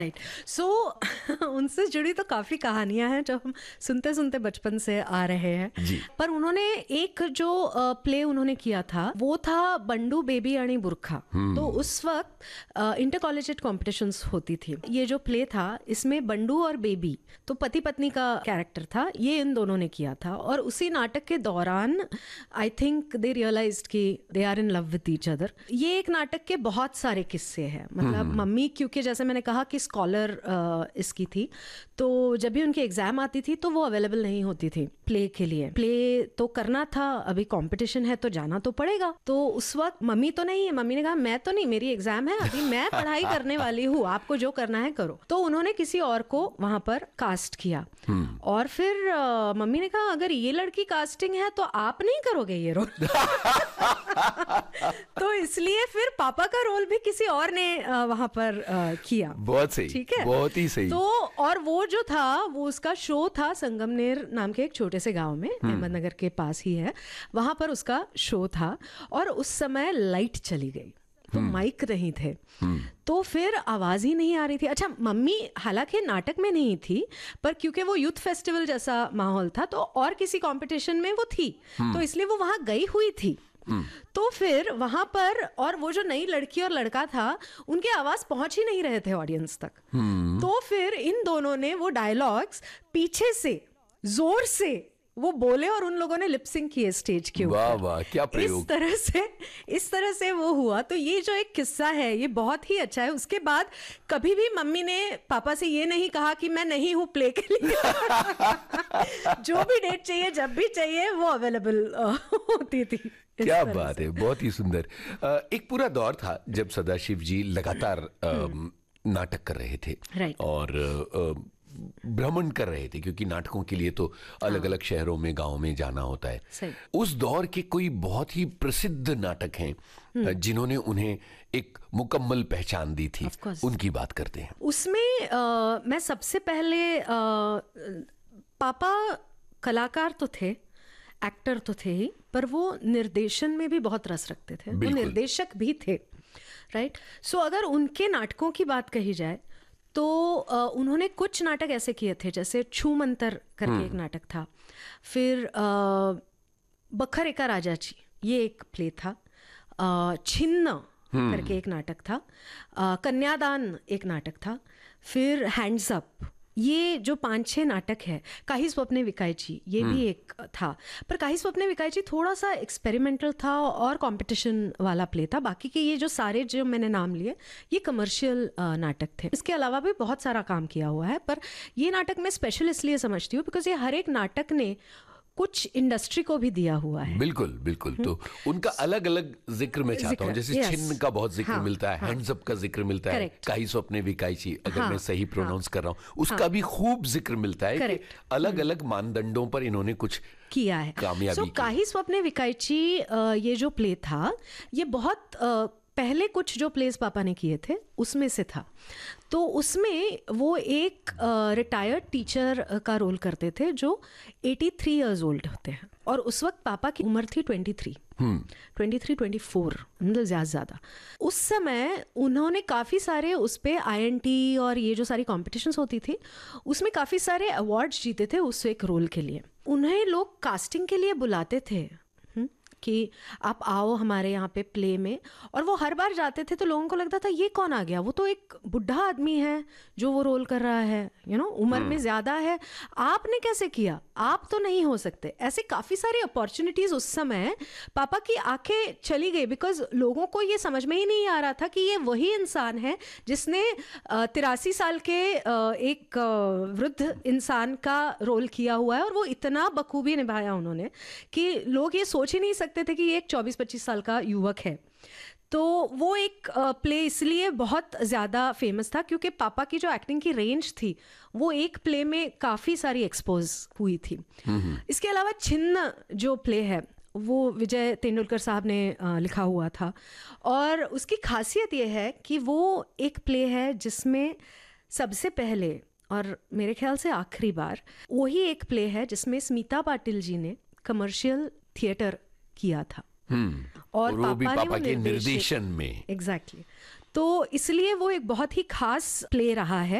Right. सो उनसे जुड़ी तो काफ़ी कहानियां हैं जो हम सुनते सुनते बचपन से आ रहे हैं। जी। पर उन्होंने एक जो प्ले उन्होंने किया था वो था बंडू बेबी आणि बुरखा। तो उस वक्त इंटर कॉलेजिएट कॉम्पिटिशन्स होती थी। ये जो प्ले था इसमें बंडू और बेबी तो पति पत्नी का कैरेक्टर था, ये इन दोनों ने किया था। और उसी नाटक के दौरान आई थिंक दे रियलाइज्ड कि they are in love with each other. ये एक नाटक के बहुत सारे किस्से हैं। मतलब मम्मी क्योंकि जैसे मैंने कहा कि स्कॉलर इसकी थी, तो जब भी उनकी एग्जाम आती थी तो वो अवेलेबल नहीं होती थी प्ले के लिए। प्ले तो करना था, अभी कंपटीशन है तो जाना तो पड़ेगा। तो उस वक्त मम्मी तो नहीं है, मम्मी ने कहा मैं तो नहीं, मेरी एग्जाम है अभी, मैं पढ़ाई करने वाली हूँ, आपको जो करना है करो। तो उन्होंने किसी और को वहां पर कास्ट किया। और फिर मम्मी ने कहा अगर ये लड़की कास्टिंग है तो आप नहीं करोगे ये रोल। तो इसलिए फिर पापा का रोल भी किसी और ने वहां पर किया। बहुत सही, ठीक है, बहुत ही सही। तो और वो जो था वो उसका शो था संगमनेर नाम के एक छोटे से गांव में, अहमदनगर के पास ही है, वहां पर उसका शो था। और उस समय लाइट चली गई तो माइक नहीं थे, तो फिर आवाज ही नहीं आ रही थी। अच्छा, मम्मी हालांकि नाटक में नहीं थी पर क्योंकि वो यूथ फेस्टिवल जैसा माहौल था तो और किसी कंपटीशन में वो थी, तो इसलिए वो वहां गई हुई थी। तो फिर वहां पर, और वो जो नई लड़की और लड़का था उनकी आवाज पहुंच ही नहीं रहे थे ऑडियंस तक। तो फिर इन दोनों ने वो डायलॉग्स पीछे से जोर से वो बोले और उन लोगों ने लिपसिंग किए स्टेज के ऊपर। वाह वाह, क्या प्रयोग। इस तरह से वो हुआ। तो ये जो एक किस्सा है ये बहुत ही अच्छा है। उसके बाद कभी भी मम्मी ने पापा से ये नहीं कहा कि मैं नहीं हूं प्ले के लिए। जो भी डेट चाहिए जब भी चाहिए वो अवेलेबल होती थी। क्या बात है, बहुत ही सुंदर। एक पूरा दौर था जब सदाशिव जी लगातार नाटक कर रहे थे। Right. और भ्रमण कर रहे थे क्योंकि नाटकों के लिए तो अलग अलग शहरों में, गांव में जाना होता है। सही। उस दौर के कोई बहुत ही प्रसिद्ध नाटक हैं जिन्होंने उन्हें एक मुकम्मल पहचान दी थी, उनकी बात करते हैं। उसमें मैं सबसे पहले पापा कलाकार तो थे, एक्टर तो थे ही, पर वो निर्देशन में भी बहुत रस रखते थे। वो निर्देशक भी थे। राइट। सो अगर उनके नाटकों की बात कही जाए तो उन्होंने कुछ नाटक ऐसे किए थे, जैसे छू मंतर करके एक नाटक था। फिर बखर एका राजाची, ये एक प्ले था। छिन्न करके एक नाटक था। कन्यादान एक नाटक था। फिर हैंड्स अप, ये जो 5-6 नाटक है। काही स्वप्ने विकायची, ये भी एक था। पर काही स्वप्ने विकायची थोड़ा सा एक्सपेरिमेंटल था और कंपटीशन वाला प्ले था। बाकी के ये जो सारे जो मैंने नाम लिए ये कमर्शियल नाटक थे। इसके अलावा भी बहुत सारा काम किया हुआ है, पर ये नाटक मैं स्पेशल इसलिए समझती हूँ बिकॉज ये हर एक नाटक ने कुछ इंडस्ट्री को भी दिखाई हुआ है। बिल्कुल बिल्कुल। तो उनका अलग अलग जिक्र मैं चाहता हूँ। जैसे छिन्न का बहुत जिक्र मिलता है, हैंड्स अप का जिक्र मिलता है, काही स्वप्ने विकायची, अगर मैं सही प्रोनाउंस कर रहा हूँ, उसका भी खूब जिक्र मिलता है कि अलग अलग मानदंडों पर इन्होंने कुछ किया है, कामयाबी की। काही स्वप्ने विकायची ये जो प्ले था ये बहुत पहले कुछ जो प्लेस पापा ने किए थे उसमें से था। तो उसमें वो एक रिटायर्ड टीचर का रोल करते थे जो 83 इयर्स ओल्ड होते हैं। और उस वक्त पापा की उम्र थी 23, 24, मतलब ज़्यादा। उस समय उन्होंने काफ़ी सारे उस पर INT और ये जो सारी कॉम्पिटिशन्स होती थी उसमें काफ़ी सारे अवार्ड्स जीते थे उस एक रोल के लिए। उन्हें लोग कास्टिंग के लिए बुलाते थे कि आप आओ हमारे यहाँ पे प्ले में, और वो हर बार जाते थे तो लोगों को लगता था ये कौन आ गया, वो तो एक बुढ़ा आदमी है जो वो रोल कर रहा है, उम्र में ज़्यादा है, आपने कैसे किया, आप तो नहीं हो सकते। ऐसे काफ़ी सारी अपॉर्चुनिटीज़ उस समय पापा की आंखें चली गई बिकॉज लोगों को ये समझ में ही नहीं आ रहा था कि ये वही इंसान है जिसने 83 साल के एक वृद्ध इंसान का रोल किया हुआ है और वो इतना बखूबी निभाया उन्होंने कि लोग ये सोच ही नहीं सकते थे कि ये एक 24-25 साल का युवक है। तो वो एक प्ले इसलिए बहुत ज़्यादा फेमस था क्योंकि पापा की जो एक्टिंग की रेंज थी वो एक प्ले में काफ़ी सारी एक्सपोज हुई थी। इसके अलावा छिन्न जो प्ले है वो विजय तेंदुलकर साहब ने लिखा हुआ था, और उसकी खासियत ये है कि वो एक प्ले है जिसमें सबसे पहले और मेरे ख्याल से आखिरी बार वही एक प्ले है जिसमें स्मिता पाटिल जी ने कमर्शियल थिएटर किया था। और वो भी पापा के निर्देशन में। एग्जैक्टली। तो इसलिए वो एक बहुत ही खास प्ले रहा है।